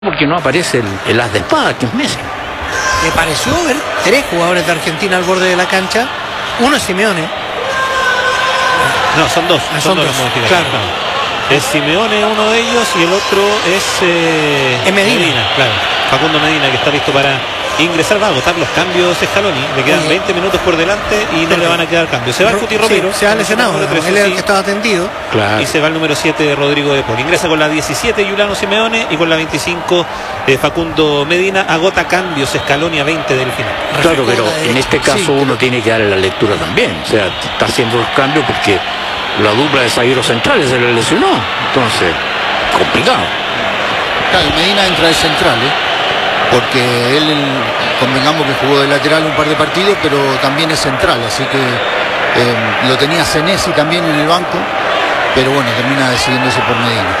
Porque no aparece el as de espada, que es Messi. Me pareció ver 3 jugadores de Argentina al borde de la cancha. Uno es Simeone. No, son dos. Son dos, claro. Es Simeone uno de ellos y el otro es Medina. Claro. Facundo Medina, que está listo para ingresar. Va a agotar los cambios Scaloni. Le quedan 20 minutos por delante y no le van a quedar cambios. Se va el Cuti Romero. Sí, se ha lesionado. Él es el que estaba atendido. Claro. Y se va el número 7, Rodrigo de Paul. Ingresa con la 17 Giuliano Simeone y con la 25 Facundo Medina. Agota cambios Scaloni a 20 del final. Claro, pero en este caso uno tiene que darle la lectura también. O sea, está haciendo los cambios porque la dupla de zagueros centrales se le lesionó. Entonces, complicado. Claro, Medina entra de central, porque él, convengamos que jugó de lateral un par de partidos, pero también es central, así que lo tenía Senesi también en el banco, pero bueno, termina decidiéndose por Medina.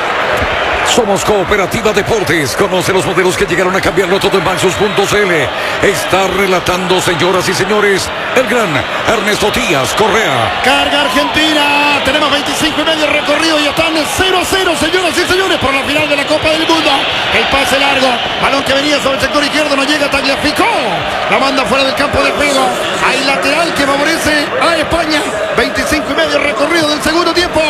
Somos Cooperativa Deportes. Conoce los modelos que llegaron a cambiarlo todo en Bansos.cl. Está relatando, señoras y señores, el gran Ernesto Díaz Correa. Carga Argentina. Tenemos 25 y medio recorrido y están 0-0, señoras y señores, por la final de la Copa del Mundo. El pase largo. Balón que venía sobre el sector izquierdo. No llega Tagliafico. La manda fuera del campo de juego. Hay lateral que favorece a España. 25 y medio recorrido del segundo tiempo.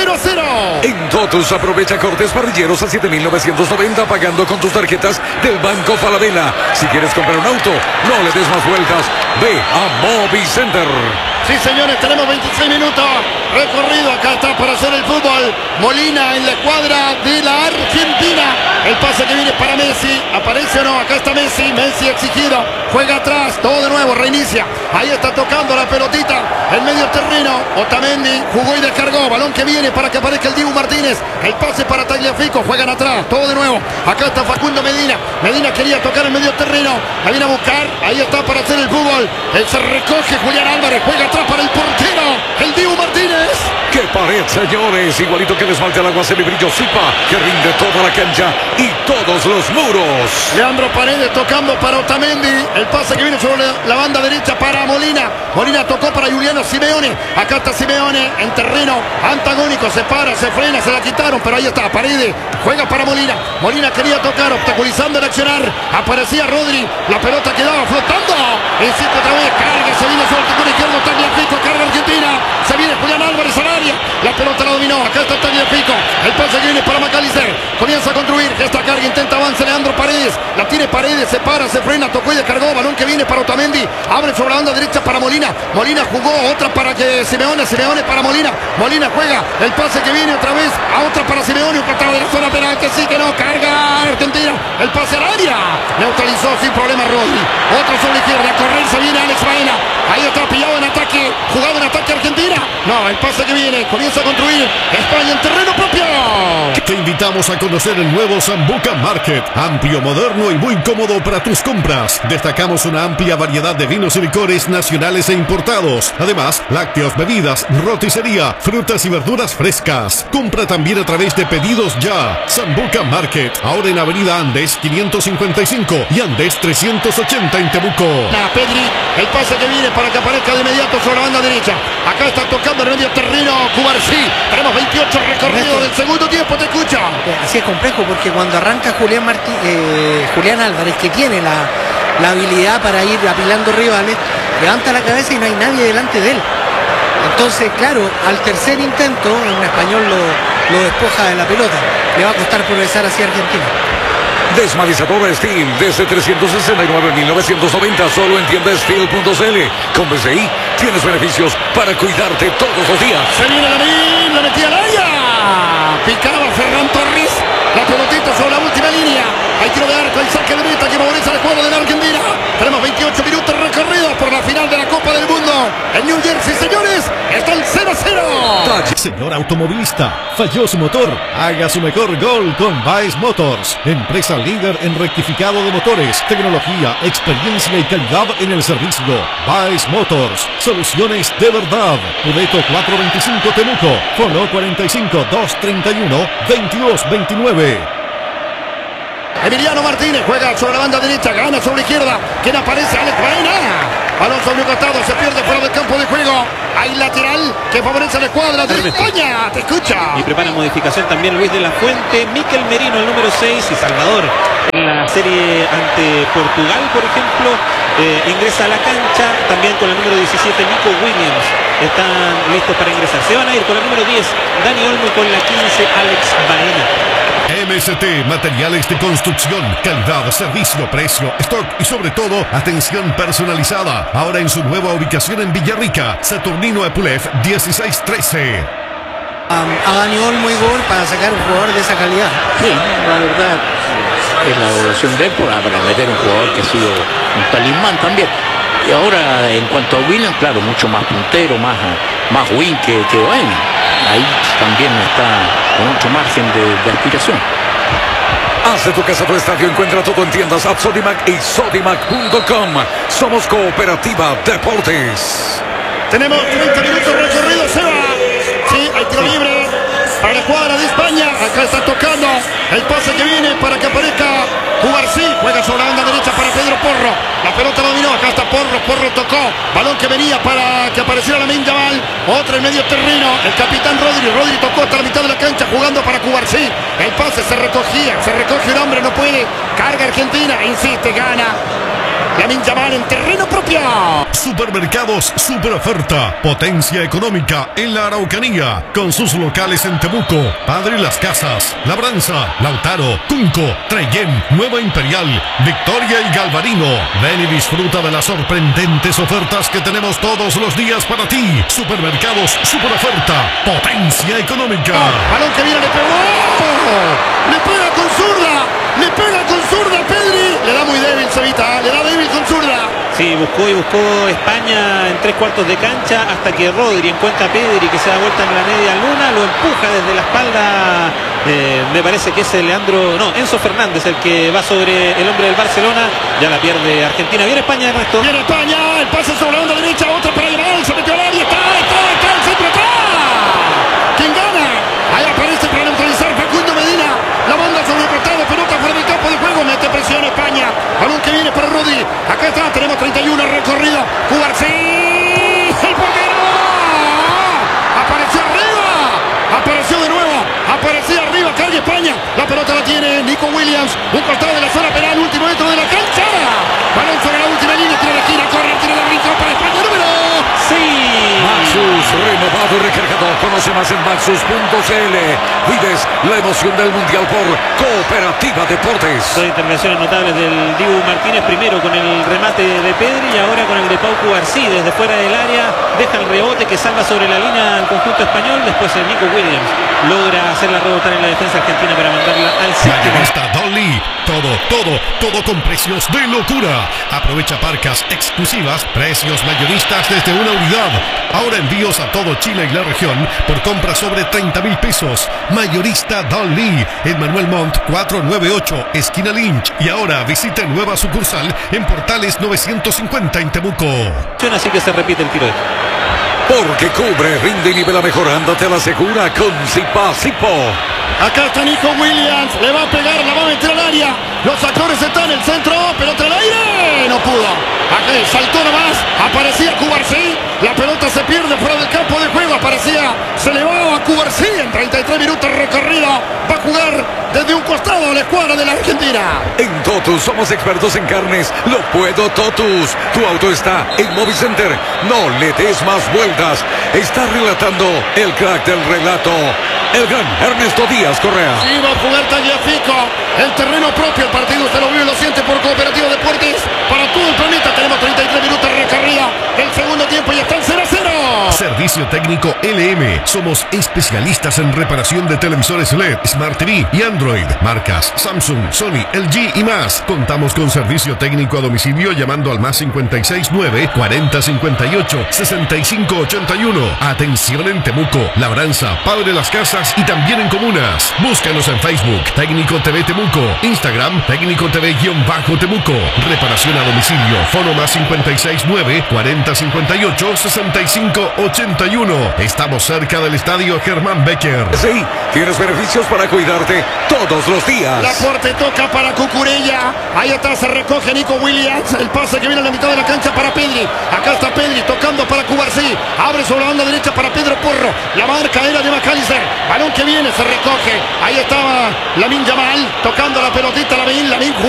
0-0. En Totus aprovecha cortes parrilleros a 7.990 pagando con tus tarjetas del Banco Falabella. Si quieres comprar un auto, no le des más vueltas. Ve a Movicenter. Sí, señores, tenemos 26 minutos recorrido. Acá está para hacer el fútbol. Molina en la escuadra de la Argentina. El pase que viene para Messi. ¿Aparece o no? Acá está Messi. Messi exigido. Juega atrás. Todo de nuevo. Reinicia. Ahí está tocando la pelotita. El medio terreno. Otamendi jugó y descargó. Balón que viene para que aparezca el Dibu Martínez. El pase para Tagliafico. Juegan atrás. Todo de nuevo. Acá está Facundo Medina. Medina quería tocar el medio terreno. La viene a buscar. Ahí está para hacer el fútbol. Él se recoge. Julián Álvarez. Juega atrás para el portero. El Dibu Martínez. ¡Qué pared, señores! Igualito que desmalta el agua semibrillo Zipa, que rinde toda la cancha y todos los muros. Leandro Paredes tocando para Otamendi. El pase que viene sobre la banda derecha para Molina. Molina tocó para Giuliano Simeone. Acá está Simeone en terreno antagónico. Se para, se frena, se la quitaron, pero ahí está Paredes. Juega para Molina. Molina quería tocar, obstaculizando el accionar. Aparecía Rodri. La pelota quedaba flotando. Insiste otra vez. Carga, se viene sobre el sector izquierdo. Tagliafico, carga Argentina. Se viene Julián Álvarez al área. La pelota la dominó. Acá está Tagliafico. El pase que viene para Macalister. Comienza a construir. Esta carga intenta avance Leandro Paredes. La tiene Paredes. Se para, se frena. Tocó y descargó. Balón que viene para Otamendi. Abre sobre la banda derecha para Molina. Molina jugó. Otra para que Simeone. Simeone para Molina. Molina juega. El pase que viene otra vez a otra para Simeone. Un cortado de la zona penal. Que sí, que no. Carga Argentina. El pase al área. Neutralizó sin problema Rodri. Otro sobre la izquierda. A correr se viene Alex Baena. Ahí está pillado en ataque. Jugado en ataque Argentina. No, el pase que viene. Comienza a construir España en terreno propio. Te invitamos a conocer el nuevo Sambuca Market. Amplio, moderno y muy cómodo para tus compras. Destacamos una amplia variedad de vinos y licores nacionales e importados. Además, lácteos, bebidas, roticería, frutas y verduras frescas. Compra también a través de Pedidos Ya. Sambuca Market. Ahora en Avenida Andes 555 y Andes 380 en Temuco. Pedri, el pase que viene para que aparezca de inmediato sobre la banda derecha. Acá está tocando el medio terreno Cubarsí. Tenemos 28 recorridos del segundo tiempo, te escucha. Así es complejo porque cuando arranca Julián Álvarez, que tiene la habilidad para ir apilando rivales, levanta la cabeza y no hay nadie delante de él. Entonces, claro, al tercer intento, un español lo despoja de la pelota. Le va a costar progresar hacia Argentina. Desmalizadora Steel desde 369.990 solo en tiendasteel.cl. Con BCI tienes beneficios para cuidarte todos los días. Se viene la metía al área. Picaba Ferran Torres. La pelotita sobre la última línea. Hay tiro de arco, el saque de meta que favorece al juego de la Argentina. Tenemos 28 minutos recorridos por la final de la Copa del Mundo. En New Jersey, señores, están 0-0. Señor automovilista, falló su motor. Haga su mejor gol con Baez Motors. Empresa líder en rectificado de motores, tecnología, experiencia y calidad en el servicio. Baez Motors, soluciones de verdad. Pudeto 425 Temuco, Fono 45 231 2229. Emiliano Martínez juega sobre la banda derecha, gana sobre la izquierda. ¿Quién aparece? Alex Baena. Balón sobre un costado, se pierde fuera del campo de juego. Hay lateral que favorece a la escuadra de España. Te escucha. Y prepara modificación también Luis de la Fuente, Mikel Merino, el número 6, y Salvador en la serie ante Portugal, por ejemplo, ingresa a la cancha también con el número 17, Nico Williams. Están listos para ingresar. Se van a ir con el número 10, Dani Olmo, y con la 15, Alex Baena. MST, materiales de construcción, calidad, servicio, precio, stock y sobre todo, atención personalizada. Ahora en su nueva ubicación en Villarrica, Saturnino Epulef 1613. A Dani Olmo y gol para sacar un jugador de esa calidad. Sí, la verdad es la evaluación de él para meter un jugador que ha sido un talismán también. Y ahora, en cuanto a Williams, claro, mucho más puntero, más win que Baena. Ahí también está con mucho margen de aspiración. Haz de tu casa tu estadio. Encuentra todo en tiendas App Sodimac y Sodimac.com. Somos Cooperativa Deportes. Tenemos 30 minutos recorridos, Seba. Sí, hay tiro libre para la escuadra de España. Acá está tocando el pase que viene para que aparezca Cubarsí. Juega sobre la banda derecha para Pedro Porro. La pelota dominó. Acá está Porro. Porro tocó. Balón que venía para que apareciera Lamine Yamal. Otra en medio terreno. El capitán Rodri. Rodri tocó hasta la mitad de la cancha jugando para Cubarsí. El pase se recogía. Se recoge un hombre. No puede. Carga Argentina. Insiste. Gana Lamine Yamal en terreno propio. Supermercados Super Oferta, potencia económica en la Araucanía, con sus locales en Temuco, Padre Las Casas, Labranza, Lautaro, Cunco, Trellén, Nueva Imperial, Victoria y Galvarino. Ven y disfruta de las sorprendentes ofertas que tenemos todos los días para ti. Supermercados Super Oferta, potencia económica. Balón que viene, le pegó. Le pega con zurda. Le pega con zurda Pedri. Le da muy débil, Cevita. Le da débil con zurda. Sí, buscó España en 3/4 de cancha hasta que Rodri encuentra a Pedri, que se da vuelta en la media luna, lo empuja desde la espalda. Me parece que es Enzo Fernández el que va sobre el hombre del Barcelona. Ya la pierde Argentina. Viene España, Ernesto. Viene España. El pase sobre la onda derecha. Otra para Yamal. Se metió al área. Está el centro atrás. ¿Quién gana? Ahí aparece para neutralizar Facundo Medina. La banda sobre el costado. Pelota fuera del campo de juego. Mete presión España. Balón que viene para Rodri. Acá está. Tenemos 31 recorrido. Cubarsí. El portero. Apareció arriba. Apareció de nuevo. Apareció arriba. Carga España. La pelota la tiene Nico Williams. Un costado de la zona penal. Último metro de la cancha. Balón sobre la última línea. Tira de esquina. Corre. Tira de rincón para España. Número. Sí. Maxus, renovado y recargado. Conoce más en Maxus.cl. Vives la emoción del Mundial por Cooperativa Deportes. Dos intervenciones notables del Dibu Martínez. Primero con el remate de Pedri y ahora con el de Pau Cubarsí. Desde fuera del área deja el rebote que salva sobre la línea al conjunto español. Después el Nico Williams logra hacerla rebotar en la defensa argentina para mandarla al séptimo. Mayorista Don Lee. Todo con precios de locura. Aprovecha parcas exclusivas, precios mayoristas desde una unidad. Ahora envíos a todo Chile y la región por compra sobre 30.000 pesos. Mayorista Don Lee en Manuel Montt 498, esquina Lynch. Y ahora visite nueva sucursal en Portales 950 en Temuco. Así que se repite el tiro de... Porque cubre, rinde y nivela mejor. Ándate a la segura con Zipa. Acá está Nico Williams. Le va a pegar, la va a meter al área. Los actores están en el centro. Pelota al aire. No pudo. Acá saltó nomás. Aparecía Cubarsí. La pelota se pierde fuera del campo de juego. Aparecía. Se elevaba a Cubarsí. En 33 minutos recorrido. Va a jugar desde un costado la escuadra de la Argentina. En Totus somos expertos en carnes. Lo puedo Totus. Tu auto está en Movicenter. No le des más vueltas. Está relatando el crack del relato, el gran Ernesto Díaz Correa. Sí, va a jugar Tagliafico. El terreno propio. El partido usted lo vive y lo siente por Cooperativa Deportes. Para todo el planeta tenemos 33 minutos recorrido. El segundo tiempo y están 0-0. Servicio técnico LM. Somos especialistas en reparación de televisores LED, Smart TV y Android. Marcas Samsung, Sony, LG y más. Contamos con servicio técnico a domicilio llamando al más 569 40 58 65 81. Atención en Temuco, Labranza, Padre Las Casas y también en comunas. Búscanos en Facebook, Técnico TV Temuco, Instagram, Técnico TV-Temuco. Reparación a domicilio, fono más 569 40 58 65 81. 51. Estamos cerca del estadio Germán Becker. Sí, tienes beneficios para cuidarte todos los días. Laporte toca para Cucurella. Ahí atrás se recoge Nico Williams. El pase que viene a la mitad de la cancha para Pedri. Acá está Pedri tocando para Cubarsí. Abre sobre la banda derecha para Pedro Porro. La marca era de McAllister. Balón que viene, se recoge. Ahí estaba Lamine Yamal tocando la pelotita. Lamine